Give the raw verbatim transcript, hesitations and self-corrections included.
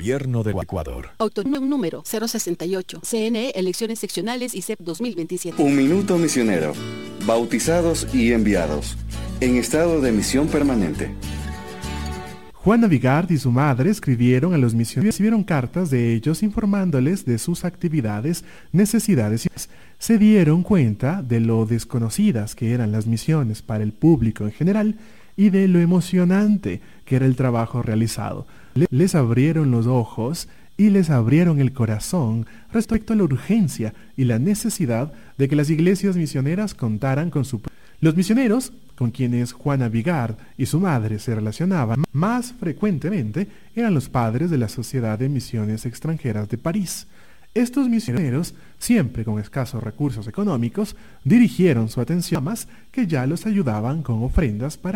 Gobierno del Ecuador. Autónomo número cero sesenta y ocho. C N E, elecciones seccionales I C E P dos mil veintisiete. Un minuto misionero. Bautizados y enviados. En estado de misión permanente. Juana Vigard y su madre escribieron a los misioneros y recibieron cartas de ellos informándoles de sus actividades, necesidades y se dieron cuenta de lo desconocidas que eran las misiones para el público en general y de lo emocionante que era el trabajo realizado. Les abrieron los ojos y les abrieron el corazón respecto a la urgencia y la necesidad de que las iglesias misioneras contaran con su... Los misioneros, con quienes Juana Vigard y su madre se relacionaban más frecuentemente, eran los padres de la Sociedad de Misiones Extranjeras de París. Estos misioneros, siempre con escasos recursos económicos, dirigieron su atención a más que ya los ayudaban con ofrendas para